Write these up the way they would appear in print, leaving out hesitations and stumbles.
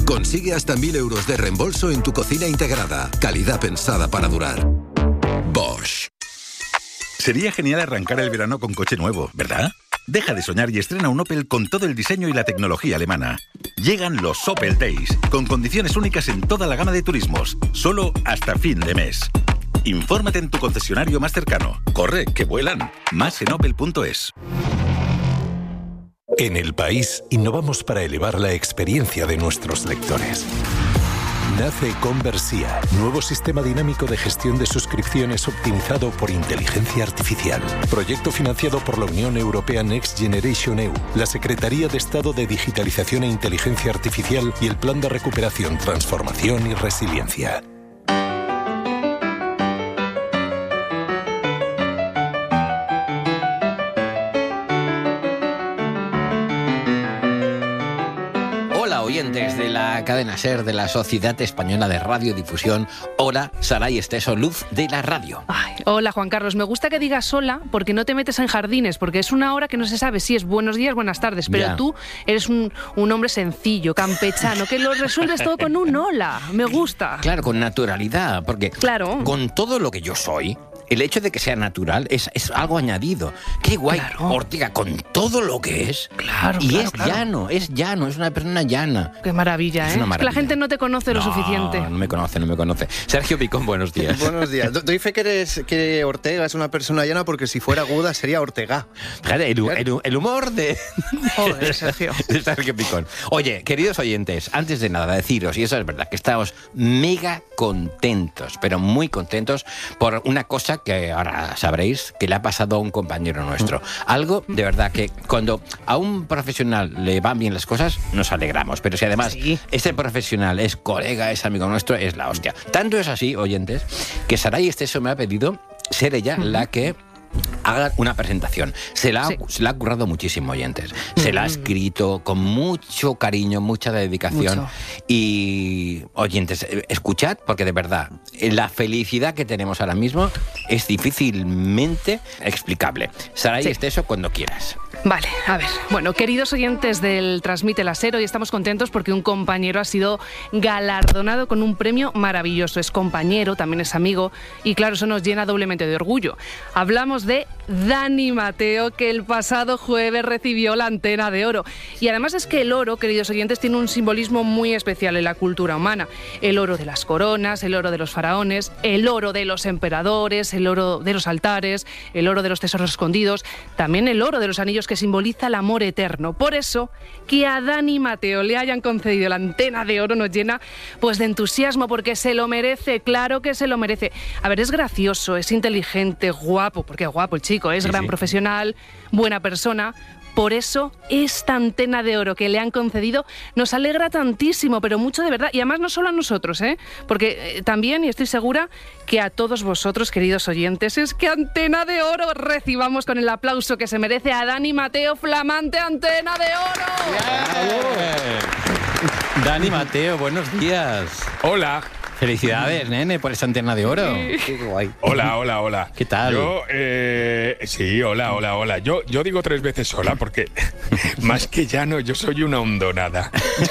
Consigue hasta 1.000 euros de reembolso en tu cocina integrada. Calidad pensada para durar. Bosch. Sería genial arrancar el verano con coche nuevo, ¿verdad? Deja de soñar y estrena un Opel con todo el diseño y la tecnología alemana. Llegan los Opel Days, con condiciones únicas en toda la gama de turismos, solo hasta fin de mes. Infórmate en tu concesionario más cercano. Corre, que vuelan. Más en opel.es. En El País, innovamos para elevar la experiencia de nuestros lectores. Nace Conversia, nuevo sistema dinámico de gestión de suscripciones optimizado por inteligencia artificial. Proyecto financiado por la Unión Europea Next Generation EU, la Secretaría de Estado de Digitalización e Inteligencia Artificial y el Plan de Recuperación, Transformación y Resiliencia. Oyentes de la cadena SER de la Sociedad Española de Radiodifusión. Hola, Saray Esteso, luz de la radio. Ay, hola, Juan Carlos. Me gusta que digas hola porque no te metes en jardines, porque es una hora que no se sabe si es buenos días, buenas tardes, pero ya. Tú eres un hombre sencillo, campechano, que lo resuelves todo con un hola. Me gusta. Claro, con naturalidad, porque claro, con todo lo que yo soy, el hecho de que sea natural es algo añadido. Qué guay, claro. Ortega, con todo lo que es. Claro, y claro, es llano, es una persona llana. Qué maravilla, es una maravilla. La gente no te conoce lo suficiente. No me conoce. Sergio Picón, buenos días. Buenos días. Doy fe que Ortega es una persona llana porque si fuera aguda sería Ortega. El humor de... Joder, Sergio. De Sergio Picón. Oye, queridos oyentes, antes de nada deciros, y eso es verdad, que estamos mega contentos, pero muy contentos por una cosa que ahora sabréis que le ha pasado a un compañero nuestro. Algo de verdad que cuando a un profesional le van bien las cosas, nos alegramos. Pero si además ese profesional es colega, es amigo nuestro, es la hostia. Tanto es así, oyentes, que Saray Esteso me ha pedido ser ella la que haga una presentación. Se la ha currado muchísimo, oyentes. Se la ha escrito con mucho cariño, mucha dedicación. Mucho. Y, oyentes, escuchad, porque de verdad, la felicidad que tenemos ahora mismo es difícilmente explicable. Saray Esteso, cuando quieras. Vale, a ver. Bueno, queridos oyentes del Transmite la SER, hoy estamos contentos porque un compañero ha sido galardonado con un premio maravilloso. Es compañero, también es amigo y claro, eso nos llena doblemente de orgullo. Hablamos de Dani Mateo, que el pasado jueves recibió la Antena de Oro. Y además es que el oro, queridos oyentes, tiene un simbolismo muy especial en la cultura humana. El oro de las coronas, el oro de los faraones, el oro de los emperadores, el oro de los altares, el oro de los tesoros escondidos, también el oro de los anillos que simboliza el amor eterno. Por eso, que a Dani Mateo le hayan concedido la Antena de Oro nos llena pues de entusiasmo, porque se lo merece, claro que se lo merece. A ver, es gracioso, es inteligente, guapo, porque guapo el chico, es gran profesional, buena persona. Por eso, esta Antena de Oro que le han concedido nos alegra tantísimo, pero mucho de verdad. Y además no solo a nosotros, porque también, y estoy segura, que a todos vosotros, queridos oyentes, es que Antena de Oro recibamos con el aplauso que se merece a Dani Mateo, flamante Antena de Oro. Yeah. Dani Mateo, buenos días. Hola. Felicidades, nene, por esa Antena de Oro. Qué guay. Hola. ¿Qué tal? Sí, hola. Yo digo 3 veces hola porque más que llano, yo soy una hondonada.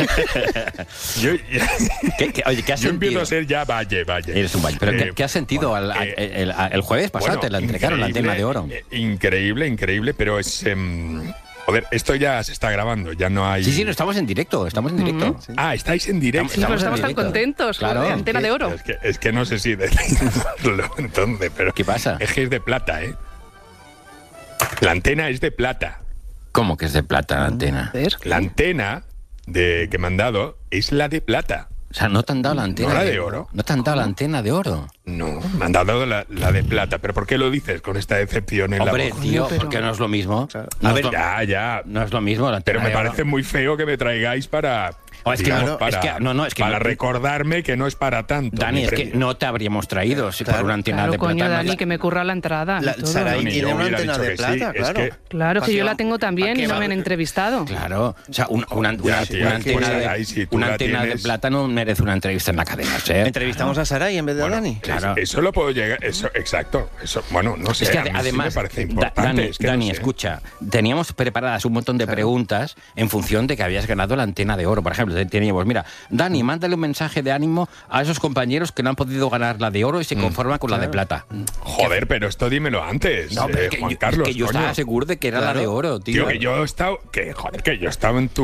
¿Qué has yo sentido? empiezo a ser ya valle. Eres un valle. ¿Pero qué has sentido el jueves pasado? Te la entregaron la Antena de Oro. Increíble, pero es... Joder, esto ya se está grabando, ya no hay... Sí, no, estamos en directo. Sí. Ah, estáis en directo. Estamos tan contentos, claro. Antena de Oro. Es que no sé si decirlo entonces, pero... ¿Qué pasa? Es que es de plata, La antena es de plata. ¿Cómo que es de plata la antena? La antena que me han dado es la de plata. O sea, ¿no te han dado la antena? ¿No la de oro? ¿No te han dado la Antena de Oro? No, me han dado la de plata. ¿Pero por qué lo dices con esta decepción en la voz? Hombre, tío, porque no es lo mismo. Claro. Ya. No es lo mismo la Antena Pero me de Oro. parece muy feo que me traigáis para... para recordarme que no es para tanto. Dani, es que no te habríamos traído por una antena de plata. Coño, Dani, que me curra la entrada. Saray tiene una antena de plata, claro. Claro, que yo la tengo también y no me han entrevistado. Claro, o sea, una antena de plata no merece una entrevista en la cadena SER. Entrevistamos a Saray en vez de a Dani. Claro. Eso lo puedo llegar... Exacto. Bueno, no sé. Es que sí además, me parece importante. Dani, escucha, teníamos preparadas un montón de preguntas en función de que habías ganado la Antena de Oro. Por ejemplo, teníamos. Mira, Dani, mándale un mensaje de ánimo a esos compañeros que no han podido ganar la de oro y se conforman con la de plata. Joder, pero esto dímelo antes, No, pero que Juan Carlos. que yo coño. estaba seguro de que era la de oro, tío. Tío, que yo he estado, que yo estaba en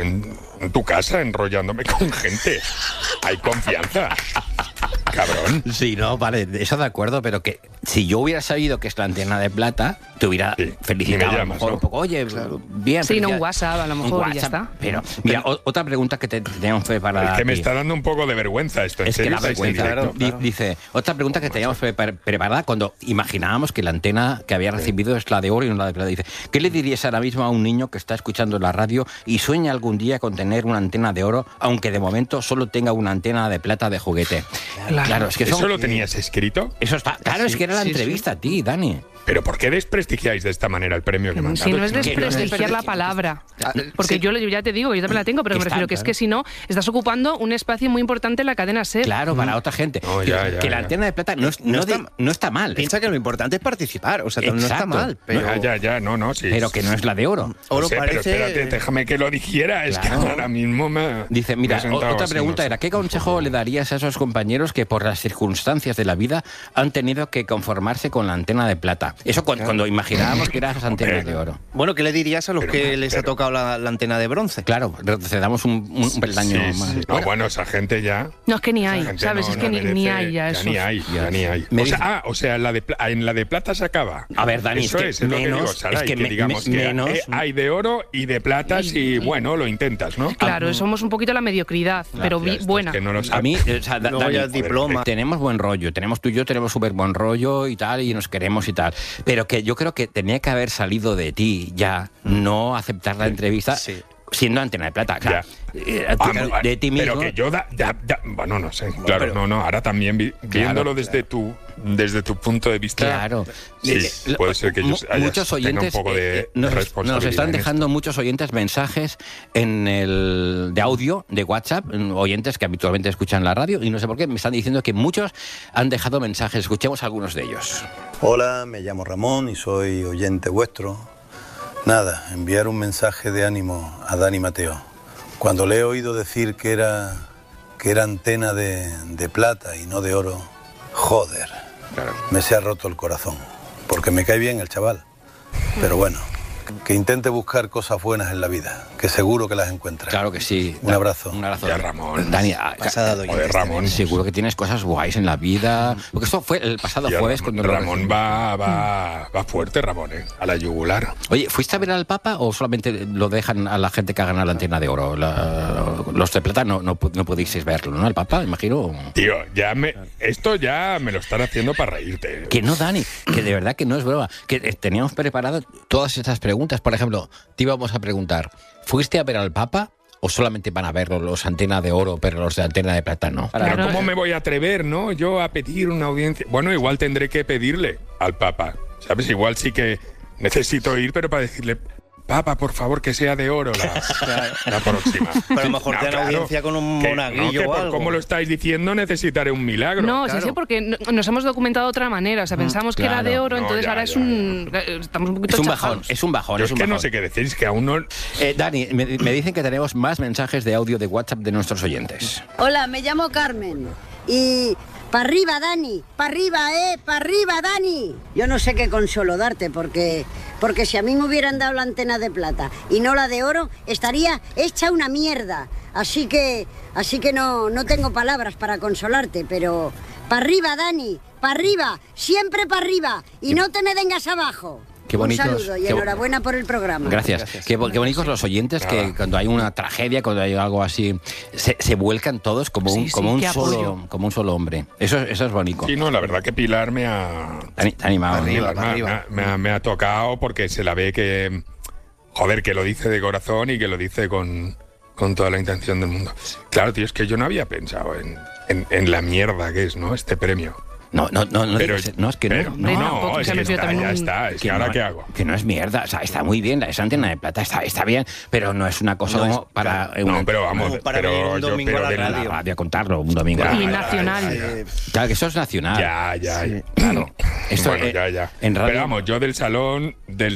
tu casa enrollándome con gente. Hay confianza. Cabrón. Sí, no, vale, eso de acuerdo, pero que si yo hubiera sabido que es la antena de plata, te hubiera felicitado. y me llamas, a lo mejor ¿no? un poco, oye, bien. Sí, no, un felicidades. WhatsApp a lo Un mejor y ya WhatsApp, está. Pero, mira, otra pregunta que teníamos preparada. Es que me aquí. está dando un poco de vergüenza esto. ¿En Es que serio la estáis en vergüenza. directo? Dice, otra pregunta que teníamos preparada cuando imaginábamos que la antena que había recibido es la de oro y no la de plata. Dice, ¿qué le dirías ahora mismo a un niño que está escuchando la radio y sueña algún día con tener una antena de oro, aunque de momento solo tenga una antena de plata de juguete? Claro, es que ¿Eso lo tenías escrito? Eso está. Claro, es que era la entrevista a ti, Dani. ¿Pero por qué desprestigiáis de esta manera el premio que me han dado? Si no es chicos? desprestigiar la palabra. Porque sí. yo ya te digo, yo también la tengo, pero me refiero que es que si no, estás ocupando un espacio muy importante en la cadena SER. Claro, para otra gente. No, que la antena de plata no está mal. Piensa que lo importante es participar, o sea, no está Exacto. mal, pero... No, sí. Pero que no es la de oro. Oro Pero parece... espérate, déjame que lo dijera. Es Claro. que ahora mismo me... Dice, me mira, he sentado otra así, pregunta no sé. era, ¿qué consejo le darías a esos compañeros que por las circunstancias de la vida han tenido que conformarse con la antena de plata? Eso cuando imaginábamos que eran esas antenas de oro. Bueno, ¿qué le dirías a los que les ha tocado la antena de bronce? Claro, retrocedamos un peldaño Sí, más. sí. No, bueno, esa gente ya... No, es que ni esa hay, gente ¿sabes? no- Es que no ni merece- hay ya eso. Ni hay, ya ni hay. Me O sea, en la de plata se acaba. A ver, Dani, Eso es que lo que digo, menos- Saray, es que digamos que menos- hay de oro y de plata si, bueno, lo intentas, ¿no? Claro, somos un poquito la mediocridad, pero Ya está, buena. es que no lo A sabes. mí, o sea, Luego Dani, ya el diploma. tenemos buen rollo, tú y yo tenemos súper buen rollo y tal, y nos queremos y tal, pero que yo creo que tenía que haber salido de ti ya, no aceptar la entrevista Sí. siendo antena de plata. O sea, de ti mismo. Pero que yo bueno, no sé, claro, pero- no, ahora también viéndolo desde tu punto de vista. Claro. Sí, puede ser que yo muchos tenga oyentes un poco de nos responsabilidad están en dejando muchos oyentes mensajes de audio de WhatsApp, oyentes que habitualmente escuchan la radio, y no sé por qué me están diciendo que muchos han dejado mensajes. Escuchemos algunos de ellos. Hola, me llamo Ramón y soy oyente vuestro. Nada, enviar un mensaje de ánimo a Dani Mateo. Cuando le he oído decir que era antena de plata y no de oro, joder, me se ha roto el corazón. Porque me cae bien el chaval. Pero bueno, que intente buscar cosas buenas en la vida, que seguro que las encuentra. Claro que sí. Un abrazo. Un abrazo. Ya, Ramón. Dani, Pasada de Joder, Ramón. seguro que tienes cosas guays en la vida. Porque esto fue el pasado Ya, jueves cuando lo Ramón va fuerte, Ramón, a la yugular. Oye, ¿fuiste a ver al Papa o solamente lo dejan a la gente que ha ganado la antena de oro? Los de plata no pudisteis verlo, ¿no? Al Papa, imagino. Tío, esto ya me lo están haciendo para reírte. Que no, Dani, que de verdad que no es broma. Que teníamos preparadas todas estas preguntas. Por ejemplo, te íbamos a preguntar, ¿fuiste a ver al Papa o solamente van a verlo los antenas de oro, pero los de antena de plata no? Pero Claro. ¿cómo me voy a atrever, no? Yo a pedir una audiencia. Bueno, igual tendré que pedirle al Papa. ¿Sabes? Igual sí que necesito ir, pero para decirle, Papa, por favor, que sea de oro la próxima. Pero a lo mejor te dan audiencia con un monaguillo que o por algo. cómo lo estáis diciendo, necesitaré un milagro. No, claro. sí, sí, porque nos hemos documentado de otra manera. O sea, pensamos que era claro. de oro, No, entonces ya, ahora ya, es un... Estamos un poquito Es un bajón, chafados. es un bajón. Yo es es un que no bajón. sé qué decís, que aún no... Dani, me dicen que tenemos más mensajes de audio de WhatsApp de nuestros oyentes. Hola, me llamo Carmen y... ¡Para arriba, Dani! ¡Para arriba, Dani! Yo no sé qué consuelo darte, porque si a mí me hubieran dado la antena de plata y no la de oro, estaría hecha una mierda. Así que no tengo palabras para consolarte, pero... ¡Para arriba, Dani! ¡Para arriba! ¡Siempre para arriba! ¡Y no te me vengas abajo! Qué bonitos, Un saludo y qué- enhorabuena por el programa. Gracias. Qué bonitos los oyentes que Nada. cuando hay una tragedia, cuando hay algo así, se vuelcan todos como un, Sí, como un qué solo, apoyo. como un solo hombre. Eso es bonito. Sí, no, la verdad que Pilar me ha... Te ha animado. ¿no? Arriba. Me ha tocado porque se la ve que... Joder, que lo dice de corazón y que lo dice con toda la intención del mundo. Claro, tío, es que yo no había pensado en la mierda que es, ¿no? Este premio. No, Pero- digas- no, es que pero- no. Hombre, tampoco, no, es se que me fío está, también ya un- está. Es que Que ahora no, ¿qué hago? Que no es mierda, o sea, está muy bien, esa antena de plata está bien, pero no es una cosa No es- como para... No, pero vamos, Como para venir un domingo a la de radio. la radio a contarlo un domingo. Ya, Y ya, nacional. ya, Claro, que eso es nacional. Ya, Sí. claro. Esto, bueno, ya. En radio... Pero vamos, yo del salón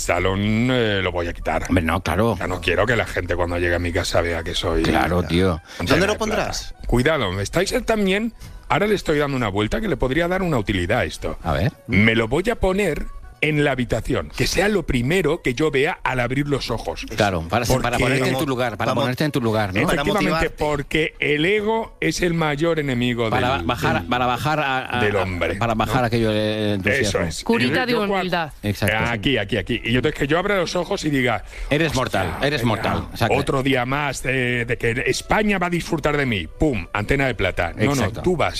lo voy a quitar. Hombre, no, claro. Ya no quiero que la gente cuando llegue a mi casa vea que soy... Claro, tío. ¿Dónde lo pondrás? Cuidado, me estáis también... Ahora le estoy dando una vuelta que le podría dar una utilidad a esto. A ver. Me lo voy a poner en la habitación, que sea lo primero que yo vea al abrir los ojos. Claro, para ponerte en tu lugar, ponerte en tu lugar, ¿no? Efectivamente, porque el ego es el mayor enemigo para del bajar del hombre. Para bajar aquello de entusiasmo. Eso es. Curita de humildad. Exacto. Aquí. Y entonces que yo abra los ojos y diga... Eres mortal. Exacto. Otro día más de que España va a disfrutar de mí. ¡Pum! Antena de plata. No,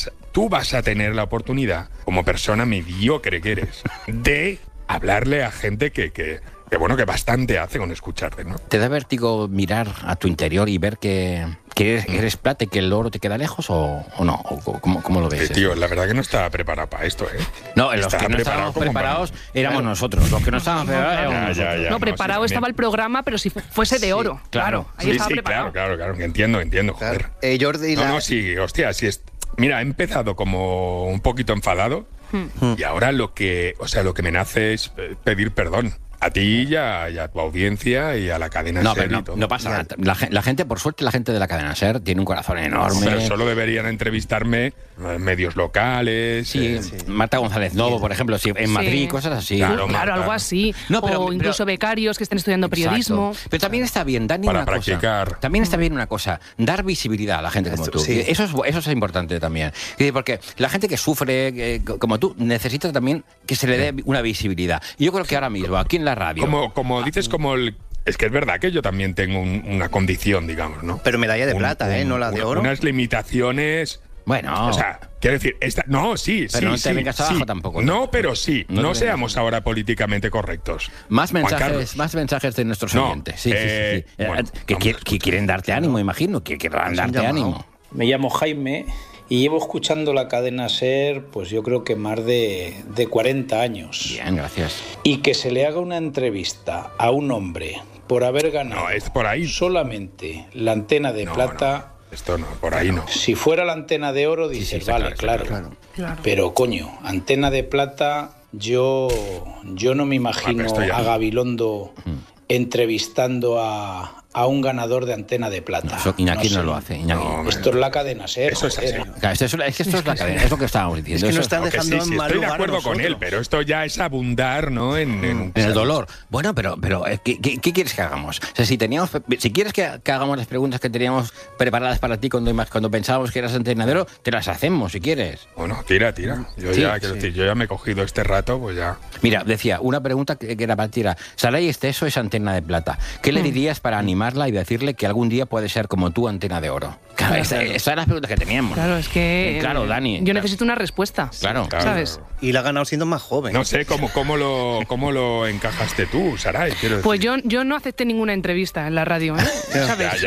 tú vas a tener la oportunidad, como persona mediocre que eres, de hablarle a gente que bastante hace con escucharte, ¿no? ¿Te da vértigo mirar a tu interior y ver que eres plata y que el oro te queda lejos o no? ¿O cómo lo ves? Tío, la verdad que no estaba preparado para esto, ¿eh? No, los que no estábamos preparados éramos nosotros. Los que no estábamos preparados éramos nosotros. No, preparado estaba el programa, pero si fuese de oro. Claro. Ahí estaba preparado. Claro, que entiendo, joder. Jordi, sí, hostia, sí es... Mira, he empezado como un poquito enfadado y ahora lo que me nace es pedir perdón. A ti y a tu audiencia y a la cadena SER y todo. No pasa nada. La gente, por suerte, la gente de la cadena SER tiene un corazón enorme. Pero solo deberían entrevistarme medios locales. Sí, Marta González Novo, por ejemplo, en Madrid, cosas así. Claro, algo así. O incluso becarios que estén estudiando periodismo. Exacto. Pero también está bien, Dani, para una practicar. Cosa. También está bien una cosa, dar visibilidad a la gente como tú. Sí. Eso es importante también. Porque la gente que sufre, como tú, necesita también que se le dé una visibilidad. Y yo creo que ahora mismo, aquí en la radio... Como dices, es que es verdad que yo también tengo una condición, digamos, ¿no? Pero medalla de plata, no la de oro. Unas limitaciones... Bueno... O sea, quiero decir, pero no te vengas abajo tampoco. No, pero sí. No seamos ahora políticamente correctos. Más mensajes de nuestros oyentes. Sí. Que quieren darte ánimo, imagino. Que querrán darte ánimo. Me llamo Jaime... Y llevo escuchando la cadena SER, pues yo creo que más de 40 años. Bien, gracias. Y que se le haga una entrevista a un hombre por haber ganado solamente la antena de plata... No. Esto no, por ahí no. Si fuera la antena de oro, dices, vale, claro. Pero coño, antena de plata, yo no me imagino a Gabilondo entrevistando a un ganador de antena de plata. Iñaki no lo hace. Esto es la cadena SER. Eso es así. Claro, esto es la cadena, es lo que estábamos diciendo. Es que nos están dejando en mal estoy lugar de acuerdo con él, pero esto ya es abundar, ¿no? En el dolor. Bueno, pero ¿qué quieres que hagamos? O sea, si quieres que hagamos las preguntas que teníamos preparadas para ti cuando pensábamos que eras entrenadero, te las hacemos si quieres. Bueno, tira. Yo ya me he cogido este rato, pues ya. Mira, decía, una pregunta que era para ti era, Saray Esteso es antena de plata. ¿Qué le dirías para animarla y decirle que algún día puede ser como tú, antena de oro? Claro, esa es la pregunta que teníamos. Claro, es que... Claro, Dani. Yo necesito una respuesta. Claro. ¿Sabes? Y la ha ganado siendo más joven. No sé, ¿cómo lo encajaste tú, Saray? Pues yo no acepté ninguna entrevista en la radio, ¿eh? ¿Sabes?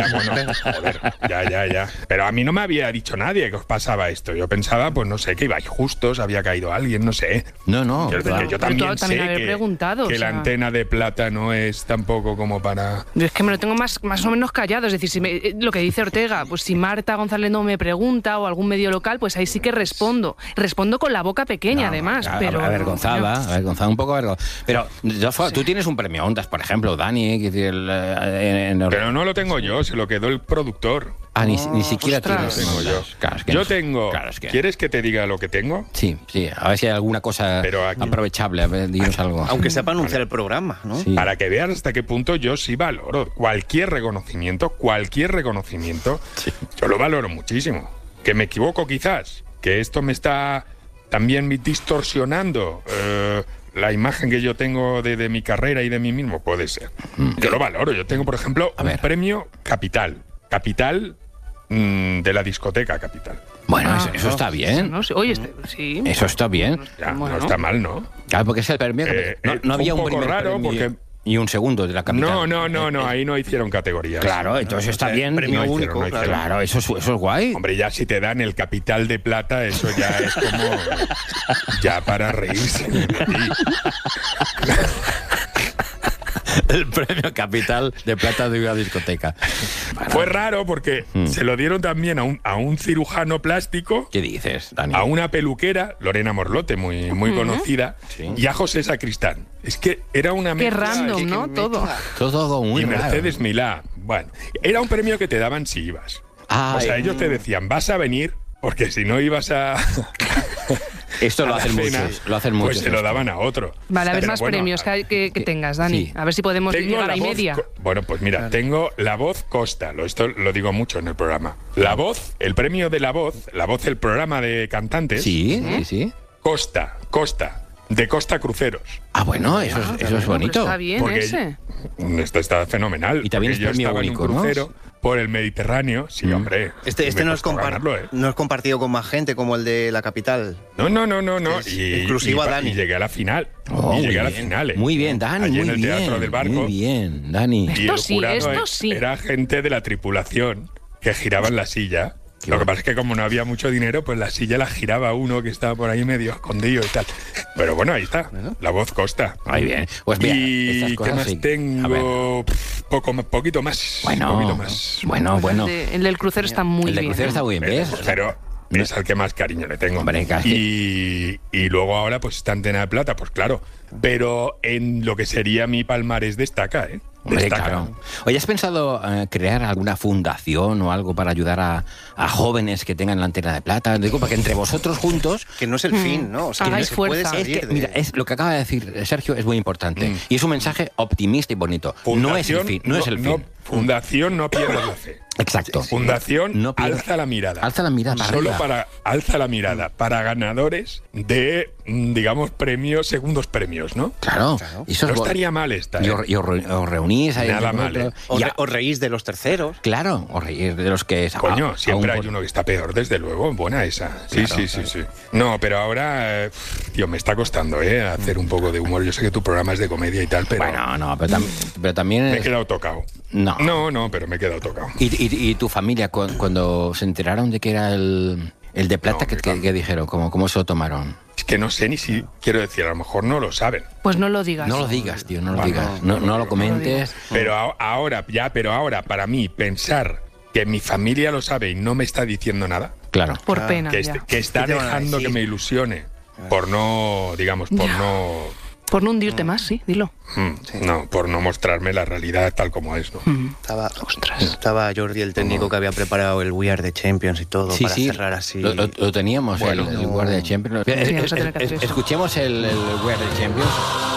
Ya. Pero a mí no me había dicho nadie que os pasaba esto. Yo pensaba, pues no sé, que ibais justos, había caído alguien, no sé. No. Claro. Yo también sé que la antena de plata no es tampoco como para... Yo es que me lo tengo más o menos callado. Es decir, lo que dice Ortega, pues si Marta González no me pregunta o algún medio local, pues ahí sí que respondo. Respondo con la boca pequeña, además. Pero avergonzada, un poco avergonzada. Pero tú tienes un premio Ondas, por ejemplo, Dani. Pero no lo tengo yo, se lo quedó el productor. Ni siquiera tienes. Tengo yo. Yo tengo. ¿Quieres que te diga lo que tengo? Sí. A ver si hay alguna cosa aprovechable. A ver, dinos algo. Aunque sea para anunciar el programa, ¿no? Sí. Para que veas hasta qué punto yo sí valoro cualquier reconocimiento, yo lo valoro muchísimo. Que me equivoco quizás, que esto me está también distorsionando la imagen que yo tengo de mi carrera y de mí mismo, puede ser. Yo lo valoro. Yo tengo, por ejemplo, un premio Capital de la discoteca Capital. Bueno, eso está bien. Oye, sí. Eso está bien. Ya, no está mal, ¿no? Claro, porque es el premio. No había un primer raro premio porque... y un segundo de la Capital. No, ahí no hicieron categorías. Claro, entonces está bien. Premio único, claro, eso es guay. Hombre, ya si te dan el Capital de plata, eso ya es como... ya para reírse de ti. el premio Capital de Plata de una discoteca. Fue raro porque se lo dieron también a un cirujano plástico. ¿Qué dices, Dani? A una peluquera, Lorena Morlote, muy conocida, y a José Sacristán. Es que era una mezcla. Qué random, ¿no? Todo muy raro. Y Mercedes raro. Milá. Bueno, era un premio que te daban si ibas. O sea, ellos te decían, vas a venir, porque si no ibas a... Esto lo hacen muchos. Pues se lo daban a otro. Vale, a ver más premios que tengas, Dani. Sí. A ver si podemos llegar a y media. Bueno, pues mira, tengo La Voz Costa. Esto lo digo mucho en el programa. La Voz, el premio de La Voz, el programa de cantantes. Sí. Costa. De Costa Cruceros. Ah, bueno, eso es bonito. Está bien ese. Esto está fenomenal. Y también es premio único, en un crucero por el Mediterráneo. Sí, hombre. Este no es compartido con más gente como el de la capital. No. Inclusivo a Dani. Y llegué a la final. A la final. Muy bien, Dani. Allí muy en el Teatro del Barco. Muy bien, Dani. Y el jurado era gente de la tripulación que giraba en la silla. Lo que pasa es que como no había mucho dinero, pues la silla la giraba uno que estaba por ahí medio escondido y tal. Pero bueno, ahí está. La Voz Costa. Muy bien. Pues mira, ¿y qué más tengo? Poquito más. Bueno. El del crucero está muy bien. El del crucero está muy bien, ¿ves? Pero es al que más cariño le tengo. Hombre, y luego ahora pues está Antena de Plata, pues claro. Pero en lo que sería mi palmarés destaca, ¿eh? Hombre, claro. Oye, ¿has pensado crear alguna fundación o algo para ayudar a jóvenes que tengan la Antena de Plata? Digo, para que entre vosotros juntos... Que no es el fin, ¿no? O sea, hagáis fuerza. Mira, lo que acaba de decir Sergio es muy importante. Y es un mensaje optimista y bonito. No es el fin. Fundación no pierdas la fe. Exacto. Fundación alza la mirada. Alza la mirada. Solo alza la mirada para ganadores de, digamos, segundos premios, ¿no? Claro. Eso no estaría mal esta. Y os reunís ahí. Nada mal. Os reís de los terceros. Claro, os reís de los que... Coño, siempre hay uno que está peor, desde luego. Buena esa. Sí. No, pero ahora, tío, me está costando, hacer un poco de humor. Yo sé que tu programa es de comedia y tal, pero... Bueno, no, pero también... Me he quedado tocado. No, pero me he quedado tocado. ¿Y tu familia, cuando se enteraron de que era el de Plata, ¿qué dijeron? ¿Cómo se lo tomaron? Es que no sé ni si, quiero decir, a lo mejor no lo saben. Pues no lo digas. No lo digas, tío, no lo digas. No lo comentes. Pero ahora, para mí, pensar que mi familia lo sabe y no me está diciendo nada. Claro. Por pena, que está dejando que me ilusione. Por no, digamos, Por no hundirte más, sí, dilo. No, por no mostrarme la realidad tal como es, ¿no? Estaba Jordi, el técnico, que había preparado el We Are the Champions y todo para cerrar así. Lo teníamos, el We Are the Champions. Escuchemos el We Are the Champions.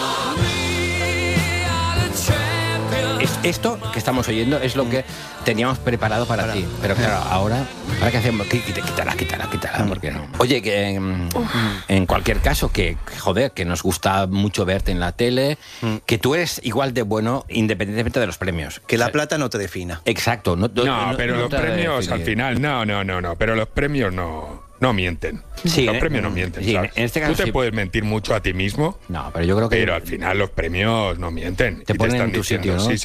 Esto que estamos oyendo es lo que teníamos preparado para ti. Pero claro, ahora ¿qué hacemos? Quítala, porque no. Oye, que en cualquier caso, que nos gusta mucho verte en la tele, que tú eres igual de bueno independientemente de los premios. Que la plata no te defina. Exacto. Pero los premios al final, no, pero los premios no mienten. Sí, los premios no mienten, ¿sabes? En este caso, tú te puedes mentir mucho a ti mismo. No, pero yo creo que... Pero al final los premios no mienten. Te ponen en tu sitio, ¿no? Sí,